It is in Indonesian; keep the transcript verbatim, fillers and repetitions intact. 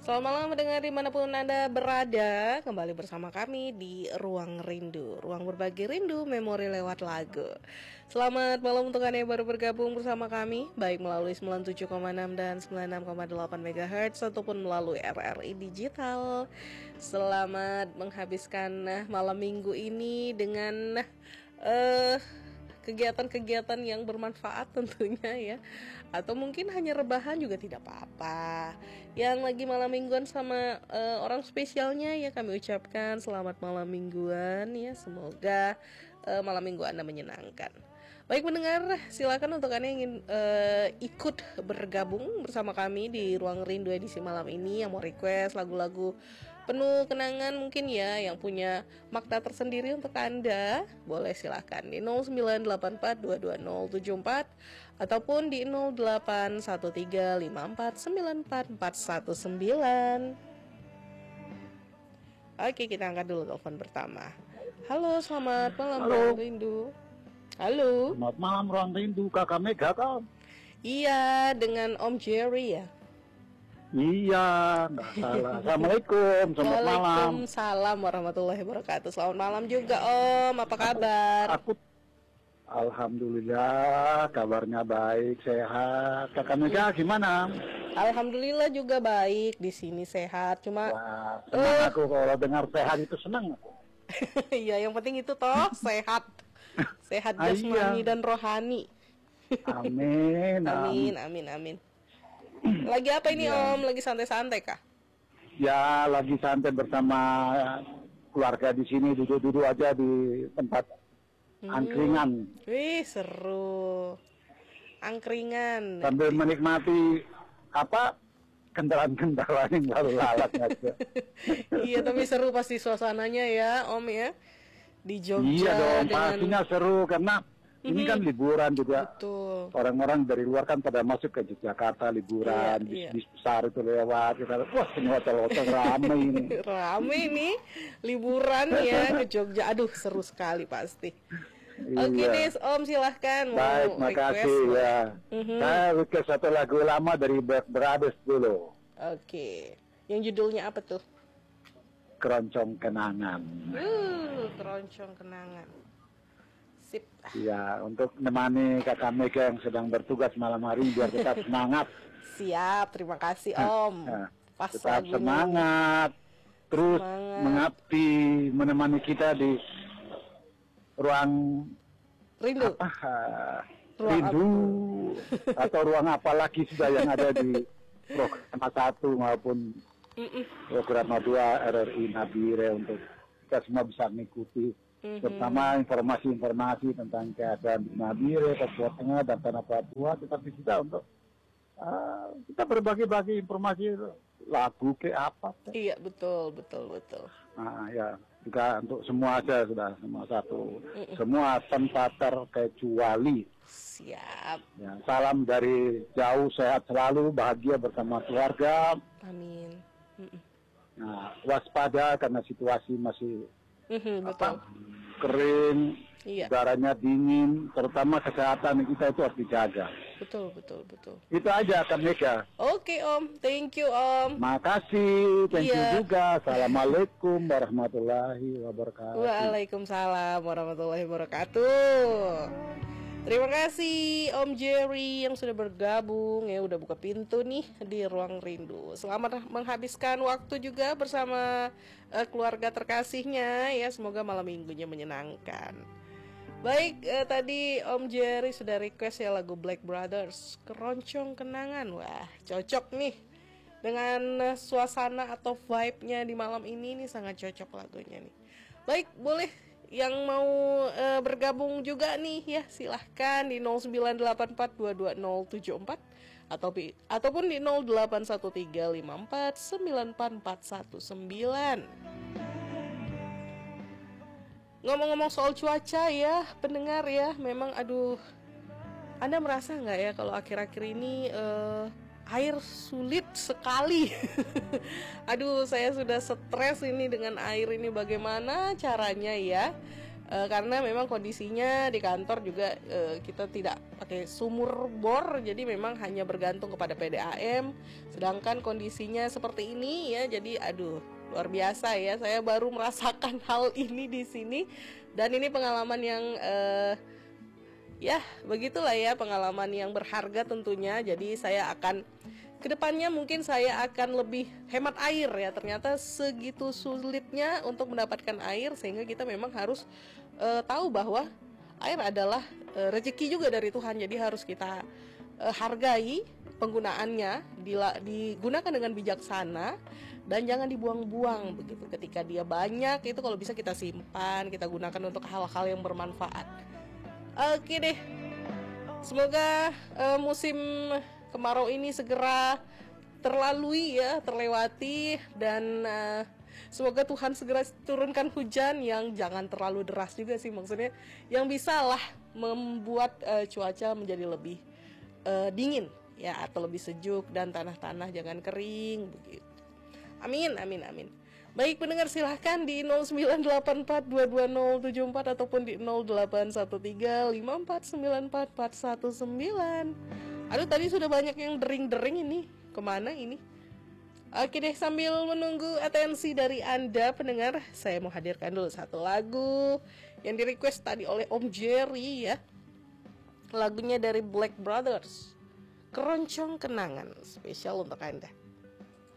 Selamat malam mendengar dimanapun Anda berada. Kembali bersama kami di Ruang Rindu, ruang berbagi rindu memori lewat lagu. Selamat malam untuk Anda yang baru bergabung bersama kami, baik melalui sembilan puluh tujuh koma enam dan sembilan puluh enam koma delapan megahertz ataupun melalui R R I Digital. Selamat menghabiskan malam minggu ini dengan uh, kegiatan-kegiatan yang bermanfaat tentunya ya. Atau mungkin hanya rebahan juga tidak apa-apa. Yang lagi malam mingguan sama uh, orang spesialnya ya, kami ucapkan selamat malam mingguan ya. Semoga uh, malam minggu Anda menyenangkan. Baik mendengar, silakan untuk Anda yang ingin uh, ikut bergabung bersama kami di Ruang Rindu edisi malam ini, yang mau request lagu-lagu penuh kenangan mungkin ya, yang punya makna tersendiri untuk Anda, boleh silakan di nol sembilan delapan empat dua dua nol tujuh empat ataupun di nol delapan satu tiga lima empat sembilan empat empat satu sembilan. Oke, kita angkat dulu telepon pertama. Halo, selamat malam Ruang Rindu. Halo. Selamat malam Ruang Rindu, Kakak Mega kan? Iya, dengan Om Jerry ya. Iya, nggak salah. Assalamualaikum, selamat malam. Waalaikumsalam warahmatullahi wabarakatuh. Selamat malam juga Om, apa kabar? Aku, alhamdulillah, kabarnya baik, sehat. Kakak Mega gimana? Alhamdulillah juga baik, di sini sehat. Cuma, wah, senang uh, aku kalau dengar sehat itu senang. Iya, yang penting itu toh sehat, sehat jasmani dan rohani. Amin, amin, amin, amin. Lagi apa ini ya. Om? Lagi santai-santai kah? Ya, lagi santai bersama keluarga di sini, duduk-duduk aja di tempat hmm. angkringan. Wih, seru. Angkringan. Sambil menikmati apa kendaraan-kendaraan yang lalu lalat aja. Iya, tapi seru pasti suasananya ya, Om ya. Di Jogja. Iya dong, dengan... pastinya seru karena ini kan liburan juga. Betul. Orang-orang dari luar kan pada masuk ke Jakarta liburan, iya, bis, bis iya. besar itu lewat. Kita, wah ini hotel-hotel rame ini. Rame nih, liburan ya ke Jogja. Aduh seru sekali pasti. Iya. Oke deh Om, silahkan. Baik, makasih ya. Mm-hmm. Saya request satu lagu lama dari Black Brothers dulu. Oke, yang judulnya apa tuh? Keroncong Kenangan. Uh, Keroncong Kenangan. Sip. Ya, untuk menemani Kakak Mega yang sedang bertugas malam hari biar tetap semangat. Siap, terima kasih Om. Nah, Pas tetap lagunya. semangat, terus semangat. Mengabdi, menemani kita di ruang rindu, apa, ruang rindu apa? Atau ruang apa lagi sudah yang ada di program satu maupun Mm-mm. program dua R R I Nabire untuk kita semua bisa mengikuti. Mm-hmm. Terutama informasi-informasi tentang keadaan di Nabire, Papua Tengah dan Tanah Papua, tetapi kita untuk uh, kita berbagi-bagi informasi lagu ke apa. Iya betul betul betul. Nah ya juga untuk semua aja sudah semua satu, Mm-mm. semua tanpa terkecuali. Siap. Ya, salam dari jauh, sehat selalu, bahagia bersama keluarga. Amin. Mm-mm. Nah waspada karena situasi masih Mm-hmm, apa, kering, iya. udaranya dingin, terutama kesehatan kita itu harus dijaga. Betul, betul, betul. Itu aja Kak Mega. Oke Om, thank you Om. Makasih, thank iya. you juga. Assalamualaikum warahmatullahi wabarakatuh. Waalaikumsalam warahmatullahi wabarakatuh. Terima kasih Om Jerry yang sudah bergabung ya, udah buka pintu nih di Ruang Rindu. Selamat menghabiskan waktu juga bersama uh, keluarga terkasihnya ya, semoga malam minggunya menyenangkan. Baik, uh, tadi Om Jerry sudah request ya lagu Black Brothers, Keroncong Kenangan. Wah, cocok nih dengan uh, suasana atau vibe-nya di malam ini nih, sangat cocok lagunya nih. Baik, boleh yang mau uh, bergabung juga nih ya, silahkan di nol sembilan delapan empat dua dua nol tujuh empat atau ataupun di nol delapan satu tiga lima empat sembilan empat empat satu sembilan. Ngomong-ngomong soal cuaca ya pendengar ya, memang aduh, Anda merasa nggak ya kalau akhir-akhir ini uh, air sulit sekali. Aduh, saya sudah stres ini dengan air ini, bagaimana caranya ya Uh, karena memang kondisinya di kantor juga uh, kita tidak pakai sumur bor, jadi memang hanya bergantung kepada P D A M. Sedangkan kondisinya seperti ini ya, jadi aduh luar biasa ya. Saya baru merasakan hal ini di sini, dan ini pengalaman yang uh, ya begitulah ya, pengalaman yang berharga tentunya. Jadi saya akan kedepannya mungkin saya akan lebih hemat air ya. Ternyata segitu sulitnya untuk mendapatkan air, sehingga kita memang harus uh, tahu bahwa air adalah uh, rezeki juga dari Tuhan. Jadi harus kita uh, hargai penggunaannya, dila, digunakan dengan bijaksana dan jangan dibuang-buang begitu. Ketika dia banyak itu kalau bisa kita simpan, kita gunakan untuk hal-hal yang bermanfaat. Oke deh, semoga uh, musim kemarau ini segera terlalui ya, terlewati, dan uh, semoga Tuhan segera turunkan hujan yang jangan terlalu deras juga sih, maksudnya yang bisa lah membuat uh, cuaca menjadi lebih uh, dingin ya, atau lebih sejuk, dan tanah-tanah jangan kering begitu. Amin, amin, amin. Baik pendengar, silahkan di nol sembilan delapan empat dua dua nol tujuh empat ataupun di nol delapan satu tiga lima empat sembilan empat empat satu sembilan. Aduh, tadi sudah banyak yang dering-dering ini. Kemana ini? Oke deh, sambil menunggu atensi dari Anda pendengar, saya mau hadirkan dulu satu lagu yang di request tadi oleh Om Jerry ya. Lagunya dari Black Brothers, Keroncong Kenangan, spesial untuk Anda.